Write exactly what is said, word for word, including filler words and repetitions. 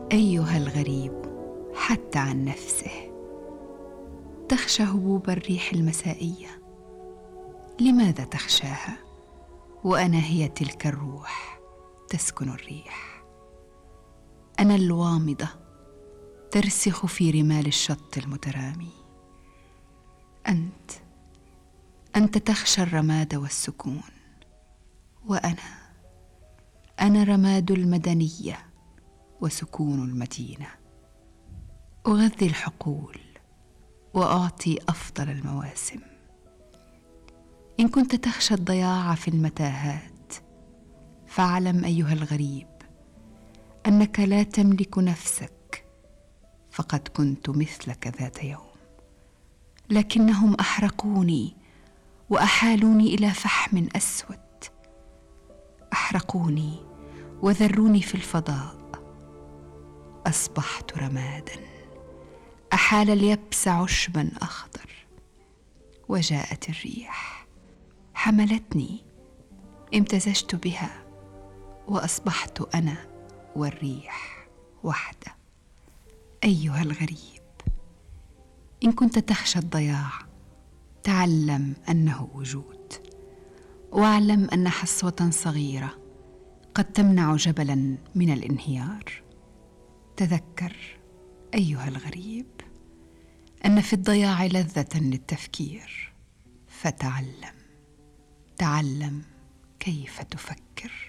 أيها الغريب حتى عن نفسه، تخشى هبوب الريح المسائية. لماذا تخشاها وأنا هي تلك الروح تسكن الريح؟ أنا الوامضة ترسخ في رمال الشط المترامي. أنت أنت تخشى الرماد والسكون، وأنا أنا رماد المدنية وسكون المدينة. أغذي الحقول وأعطي أفضل المواسم. إن كنت تخشى الضياع في المتاهات، فاعلم أيها الغريب أنك لا تملك نفسك، فقد كنت مثلك ذات يوم، لكنهم أحرقوني وأحالوني إلى فحم أسود. أحرقوني وذروني في الفضاء. أصبحت رمادا أحال اليبس عشبا أخضر، وجاءت الريح حملتني، امتزجت بها وأصبحت أنا والريح وحدة. أيها الغريب، إن كنت تخشى الضياع، تعلم أنه وجود، واعلم أن حصوة صغيرة قد تمنع جبلا من الانهيار. تذكر أيها الغريب أن في الضياع لذة للتفكير، فتعلم تعلم كيف تفكر.